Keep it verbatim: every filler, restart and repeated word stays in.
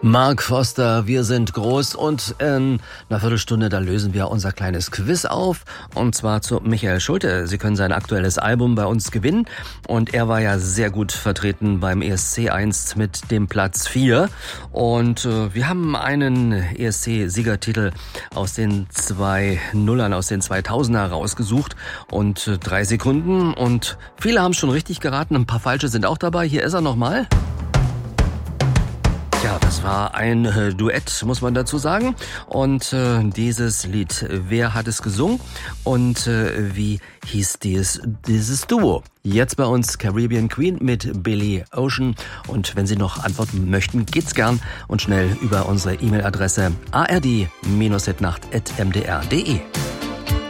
Mark Foster, wir sind groß und in einer Viertelstunde, da lösen wir unser kleines Quiz auf und zwar zu Michael Schulte. Sie können sein aktuelles Album bei uns gewinnen und er war ja sehr gut vertreten beim E S C einst mit dem Platz vier und äh, wir haben einen E S C-Siegertitel aus den zwei Nullern, aus den zweitausender rausgesucht und äh, drei Sekunden und viele haben schon richtig geraten, ein paar falsche sind auch dabei. Hier ist er nochmal. Ja, das war ein äh, Duett, muss man dazu sagen. Und äh, dieses Lied, wer hat es gesungen und äh, wie hieß dies, dieses Duo? Jetzt bei uns Caribbean Queen mit Billy Ocean. Und wenn Sie noch antworten möchten, geht's gern und schnell über unsere E-Mail-Adresse a r d dash hitnacht at m d r punkt d e.